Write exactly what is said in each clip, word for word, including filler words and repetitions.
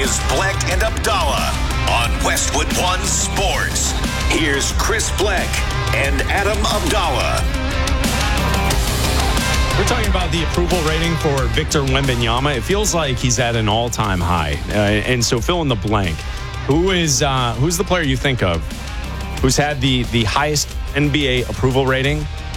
is Bleck and Abdallah on Westwood One Sports. Here's Chris Bleck and Adam Abdallah. We're talking about the approval rating for Victor Wembanyama. It feels like he's at an all-time high. Uh, and so fill in the blank. Who is uh, who's the player you think of who's had the, the highest N B A approval rating?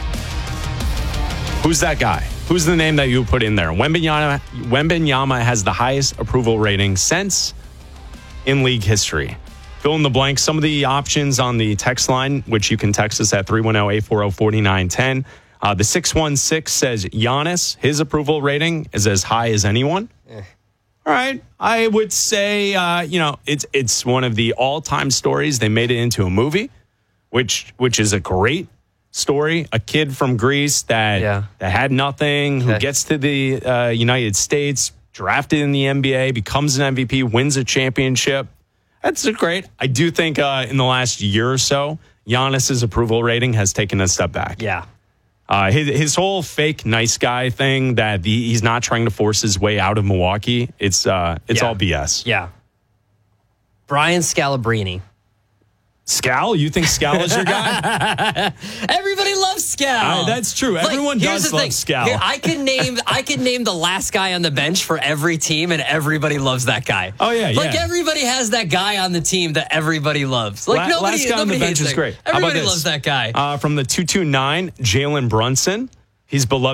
Who's that guy? Who's the name that you put in there? Wembanyama, Wembanyama has the highest approval rating since in league history. Fill in the blank. Some of the options on the text line, which you can text us at three one zero, eight four zero, four nine one zero. Uh, the six one six says Giannis, his approval rating is as high as anyone. Eh. All right. I would say, uh, you know, it's it's one of the all-time stories. They made it into a movie, which which is a great story. A kid from Greece that, yeah. that had nothing, who okay. gets to the uh, United States, drafted in the N B A, becomes an M V P, wins a championship. That's great. I do think uh, in the last year or so, Giannis's approval rating has taken a step back. Yeah. Uh, his, his whole fake nice guy thing that the, he's not trying to force his way out of Milwaukee, it's uh, it's yeah. all B S. Yeah. Brian Scalabrine. Scal? You think Scal is your guy? Everybody loves Scal. Uh, that's true. Like, Everyone does love thing. Scal. Here, I can name I can name the last guy on the bench for every team, and everybody loves that guy. Oh yeah, yeah. Like everybody has that guy on the team that everybody loves. Like La- nobody, last guy on the bench is great. Everybody loves loves that guy. Uh, from the two two nine, Jalen Brunson. He's beloved.